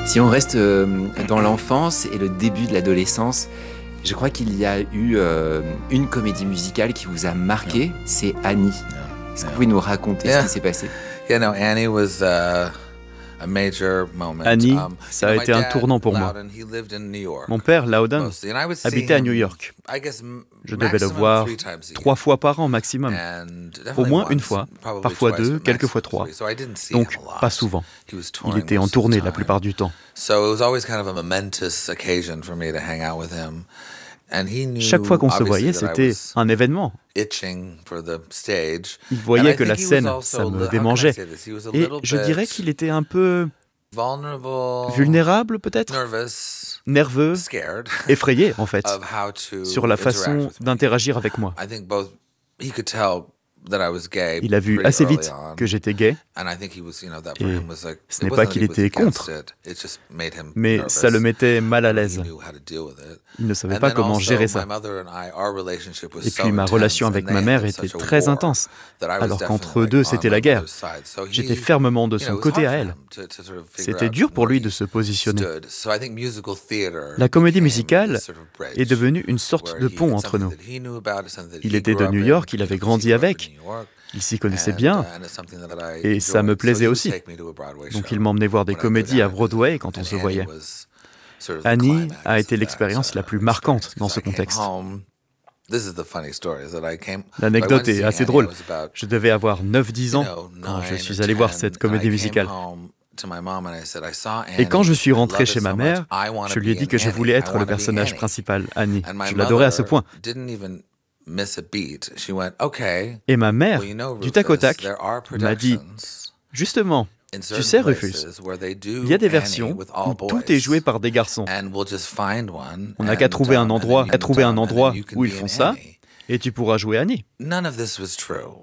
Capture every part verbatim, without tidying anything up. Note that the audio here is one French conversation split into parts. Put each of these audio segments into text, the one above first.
Si on reste euh, dans l'enfance et le début de l'adolescence, je crois qu'il y a eu euh, une comédie musicale qui vous a marqué, c'est Annie. Est-ce que vous pouvez nous raconter ce qui s'est passé? Yeah, no, Annie was uh, a major moment. Annie, Um, ça a you know, été my un dad, tournant pour moi. Loudon, he lived in New York Mon père, Loudon, mostly, and I would see habitait à him, New York. I guess, m- Je devais le maximum voir three times a year. trois fois par an maximum. And Au definitely moins une once, fois, probably parfois twice, deux, but quelquefois maximum trois. three. So I didn't see Donc, him a lot. pas souvent. He was Il touring était en most of the tournée la time. plupart du temps. So it was always kind of a momentous occasion for me to hang out with him. And he knew, Chaque fois qu'on se obviously, voyait, that I c'était was un événement. itching for the stage. Il And I voyait que la think he was scène, also ça a me li- how can I démangeait. say this? He was a Et little je bit dirais qu'il était un peu vulnerable, vulnérable, peut-être, nervous, nerveux, scared effrayé, en fait, of how to sur la interact façon with me. d'interagir avec moi. I think both he could tell that I was gay. Il a vu pretty assez early vite on. que j'étais gay, And I think he was, you know, that for Et him was like, ce it n'est wasn't pas that qu'il he was était against contre, it, it just made him mais nervous. ça le mettait mal à And he l'aise. knew how to deal with it. Il ne savait And pas then comment also, gérer ça. my mother and I, our relationship was Et so puis ma intense, relation and avec they ma had mère been était such a très war intense, that I was alors qu'entre definitely, eux deux, like, on c'était my la guerre. mother's side. So he- J'étais fermement de you know, son it was côté hard à for elle. him to- to sort of figure C'était out dur pour where lui he de se positionner. stood. So I think musical theater La comédie became musicale this sort of bridge est devenue une sorte where de he- pont it's entre nous. something that he knew about, it's something that Il he était grew de up New in, York, il because avait he grandi grew up in avec, New York. il s'y connaissait And, bien, uh, and it's something that I et ça me enjoyed. plaisait So he would aussi. take me to a Broadway Donc show il m'emmenait voir des when I go comédies à down. Broadway quand on And se Annie voyait. was sort of the Annie climax a été of l'expérience that, la uh, plus marquante experience, dans ce because I came contexte. home- This is the funny story, is that I came- L'anecdote I went to est see assez Annie, drôle. I was about, Je devais avoir neuf dix you ans know, quand je nine suis or allé voir ten, cette and I comédie came musicale. home to my mom and I said, I saw Et quand je Annie, suis I rentré loved chez it ma so mère, much, I wanna je lui ai be dit in que je Annie, voulais I être le wanna be personnage Annie. principal, Annie. And my Je l'adorais à ce mother point. didn't even miss a beat. She went, okay, Et ma mère, well, you know, du tac au Rufus, tac, there are m'a dit productions justement, in tu certain sais Rufus, places where they do il y a des Annie versions with all où boys. tout est joué par des garçons. And we'll just find one, On n'a qu'à and, trouver un um, and endroit, then you à can trouver un come, and endroit then you can où ils be font in ça, Annie. et tu pourras jouer Annie. None of this was true.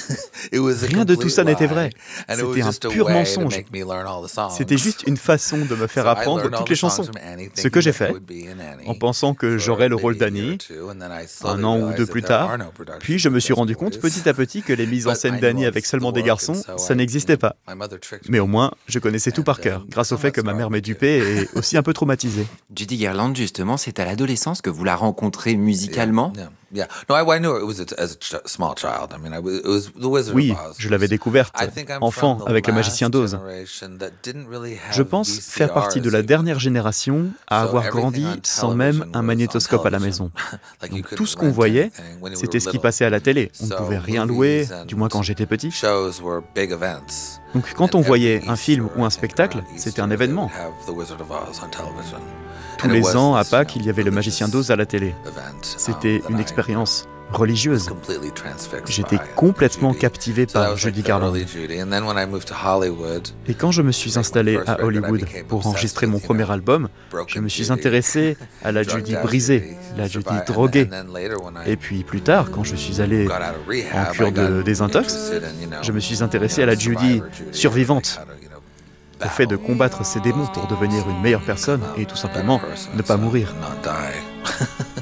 It was a Rien de tout complete ça n'était lie. vrai. And it was C'était un just a pur way to mensonge. make me learn all the songs. C'était juste une façon de me faire So I apprendre learned all toutes les the songs chansons. from Annie, Ce que thinking j'ai that I fait, would be in Annie en pensant que for j'aurais le rôle maybe a year or d'Annie two, and then I slowly un an ou realized deux that plus there tard. are no productions Puis je me with suis just rendu compte boys. petit à petit que les mises en But scène I d'Annie knew avec all seulement the des work, garçons, and so ça I- n'existait pas. my mother tricked Mais me. au moins, je connaissais tout And, par cœur, um, grâce au fait que ma mère m'ait dupé et aussi un peu traumatisé. Judy Garland, justement, c'est à l'adolescence que vous la rencontrez musicalement. Yeah, yeah. No, I, I knew it was a, as a ch- small child. I mean, I was, it was The Wizard Oui, of Oz. je l'avais découverte, I think I'm enfant, from the avec le last magicien d'Oz. generation that didn't really have Je pense V C faire partie de la Rs. dernière génération à So avoir everything grandi on sans même television un was magnétoscope on à la television. maison. Like you Donc couldn't tout ce qu'on rent voyait, anything when you were c'était ce qui little. passait à la télé. On ne So pouvait rien louer, movies du moins and quand j'étais petit. shows were big events. Donc quand on And voyait every un film Easter, ou un I think, spectacle, around c'était Easter, un they événement. would have The Wizard of Oz on television. Tous And it les was ans, à this, Pâques, you il y know, avait le magicien religious d'Oz à la télé. event, C'était um, une that I expérience religieuse. was completely transfixed J'étais by complètement Judy. captivé So that par was like Judy the Garland. early Judy. And then when I moved to Hollywood, Et quand je me suis installé à Hollywood pour enregistrer mon premier album, je me suis intéressé à la Judy brisée, la Judy droguée. Et puis plus tard, quand je suis allé en cure de désintox, je me suis intéressé à la Judy survivante, au fait de combattre ses démons pour devenir une meilleure personne et tout simplement ne pas mourir.